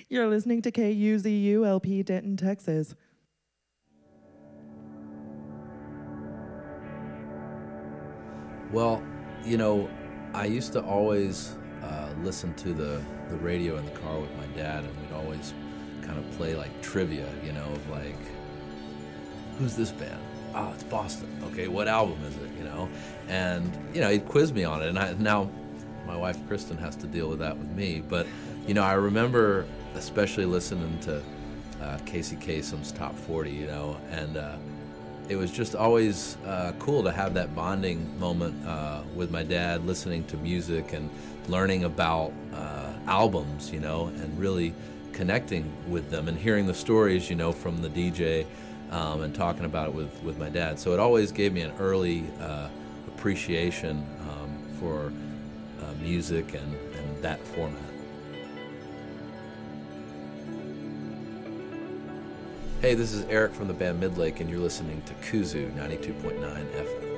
You're listening to KUZU-LP Denton, Texas. Well, you know, I used to always listen to the radio in the car with my dad, and we'd always kind of play like trivia, you know, of like, who's this band? Oh, it's Boston. Okay, what album is it, you know? And, you know, he'd quiz me on it, and now my wife Kristen has to deal with that with me. But, you know, I remember especially listening to Casey Kasem's Top 40, you know, and it was just always cool to have that bonding moment with my dad, listening to music and learning about albums, you know, and really connecting with them and hearing the stories, you know, from the DJ and talking about it with my dad. So it always gave me an early appreciation for music and that format. Hey, this is Eric from the band Midlake, and you're listening to Kuzu 92.9 FM.